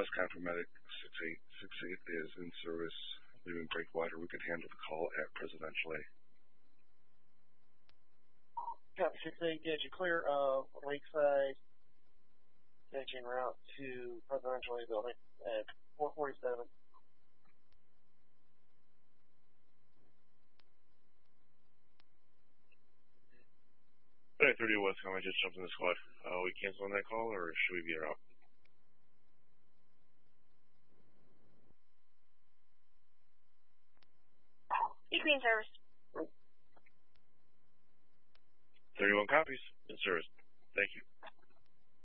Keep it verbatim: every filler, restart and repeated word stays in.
West Concord Medic six eight six eight is in service, leaving Breakwater. We could handle the call at Presidential A. Copy six eight, get you clear of Lakeside, taking route to Presidential A building at four forty-seven. nine thirty West Com, I just jumped in the squad. Uh, we cancel on that call, or should we be out? Evening service. thirty-one copies in service. Thank you.